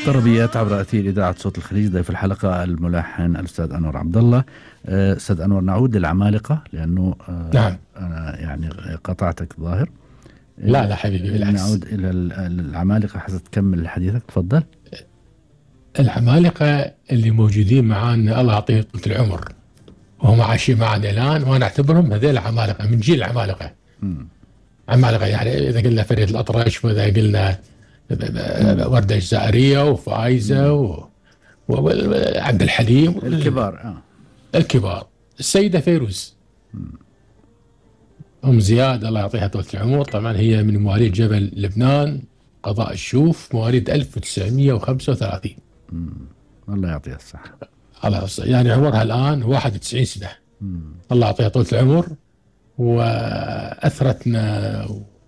طربيات عبر أثير إذاعة صوت الخليج. ضيف الحلقة الملحن الأستاذ أنور عبد الله. أستاذ أنور، نعود للعمالقة لأنه نعم. أنا يعني قطعتك ظاهر. لا لا حبيبي، بالعكس. نعود إلى العمالقة حتى تكمل حديثك، تفضل. العمالقة اللي موجودين معانا الله يعطيهم طول العمر وهم عايشين معنا الآن، وأنا أعتبرهم هذول عمالقة من جيل العمالقة. عمالقة يعني إذا قلنا فريد الأطرش، وإذا قلنا وردة الجزائرية وفايزة وعبد الحليم، الكبار. الكبار. السيدة فيروز أم زياد الله يعطيها طول العمر، طبعا هي من مواليد جبل لبنان قضاء الشوف، مواليد 1935. الله يعطيها الصحة. الله يعني عمرها الآن 91 سنة. الله يعطيها طول العمر، وأثرتنا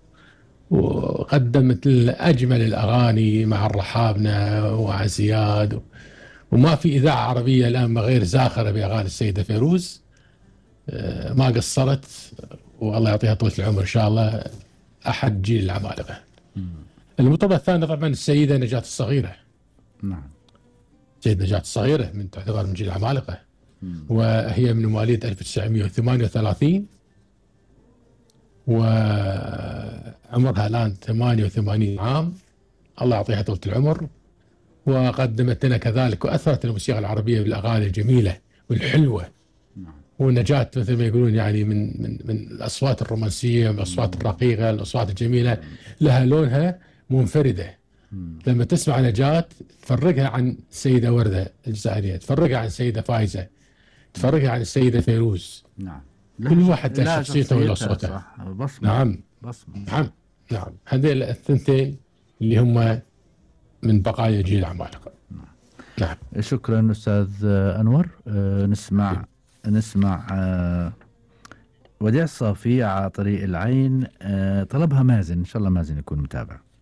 وقدمت لنا أجمل الأغاني مع الرحابنة ومع زياد، وما في إذاعة عربية الآن غير زاخرة بأغاني السيدة فيروز. ما قصرت، والله يعطيها طول العمر إن شاء الله، أحد جيل العمالقة. المطربة الثانية طبعا السيدة نجاة الصغيرة. نعم. السيدة نجاة الصغيرة تعتبر من جيل العمالقة، وهي من مواليد 1938، وعمرها الآن 88 عام. الله يعطيها طول العمر، وقدمت لنا كذلك وأثرت الموسيقى العربية بالأغاني الجميلة والحلوة. ونجاة مثل ما يقولون يعني من الأصوات الرومانسية، من الأصوات الرقيقة، الأصوات الجميلة، لها لونها منفردة. لما تسمع نجاة تفرقها عن السيدة وردة الجزائرية، تفرقها عن السيدة فايزة، تفرقها عن السيدة فيروز. نعم. كل واحد له شخصيته وله صوته. نعم. نعم. نعم. هذين الثنتين اللي هم من بقايا جيل العمالقة. نعم. شكرا أستاذ أنور. نسمع وديع الصافي على طريق العين. طلبها مازن، إن شاء الله مازن يكون متابع.